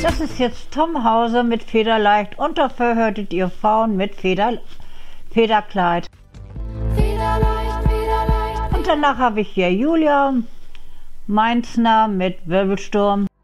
Das ist jetzt Tom Hauser mit Federleicht und dafür hörtet ihr Faun mit Federkleid. Federleicht, Federleicht. Und danach habe ich hier Julia Mainzner mit Wirbelsturm.